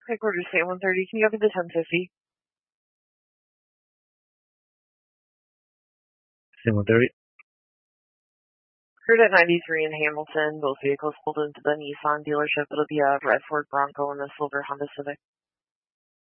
Headquarters State 130. Can you go to the 1050? State 130. Crude at 93 in Hamilton. Both vehicles pulled into the Nissan dealership. It'll be a red Ford Bronco and a silver Honda Civic.